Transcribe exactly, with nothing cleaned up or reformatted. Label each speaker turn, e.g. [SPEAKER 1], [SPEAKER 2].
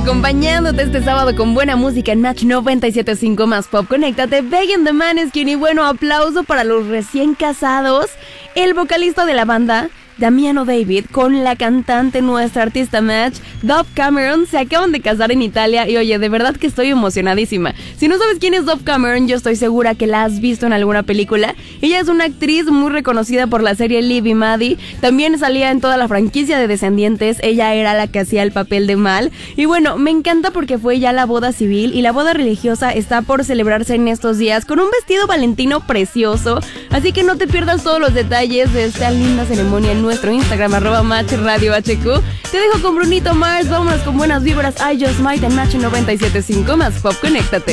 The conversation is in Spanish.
[SPEAKER 1] Acompañándote este sábado con buena música en Match noventa y siete punto cinco más Pop. Conéctate, Begging the Maneskin. Y bueno, aplauso para los recién casados. El vocalista de la banda, Damiano David, con la cantante, nuestra artista Match, Dove Cameron, se acaban de casar en Italia y oye, de verdad que estoy emocionadísima. Si no sabes quién es Dove Cameron, yo estoy segura que la has visto en alguna película. Ella es una actriz muy reconocida por la serie Liv y Maddie, también salía en toda la franquicia de Descendientes, ella era la que hacía el papel de Mal. Y bueno, me encanta porque fue ya la boda civil y la boda religiosa está por celebrarse en estos días con un vestido valentino precioso, así que no te pierdas todos los detalles de esta linda ceremonia en nuestro Instagram, arroba Match Radio H Q. Te dejo con Brunito Mars, vámonos con buenas vibras. I Just Might en Match noventa y siete punto cinco más Pop, conéctate.